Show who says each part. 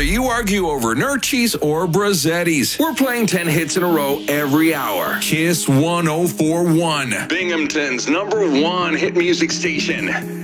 Speaker 1: Whether you argue over Nurchis or Brazettis, we're playing 10 hits in a row every hour. Kiss 1041, Binghamton's #1 hit music station.